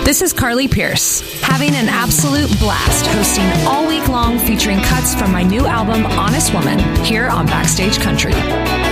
This is Carly Pierce, having an absolute blast hosting all week long featuring cuts from my new album, Honest Woman, here on Backstage Country.